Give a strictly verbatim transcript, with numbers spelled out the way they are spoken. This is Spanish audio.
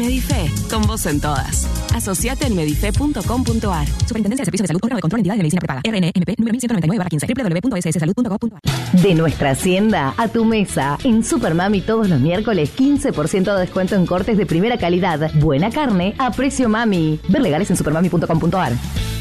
Medife, con vos en todas. Asociate en medife punto com punto ar. Superintendencia de Servicios de Salud, órgano de control de entidades de medicina prepaga. R N M P número mil ciento noventa y nueve barra quince. doble u doble u doble u punto s s salud punto gov punto ar. De nuestra hacienda a tu mesa. En Supermami todos los miércoles quince por ciento de descuento en cortes de primera calidad. Buena carne a precio mami. Ver legales en supermami punto com punto ar.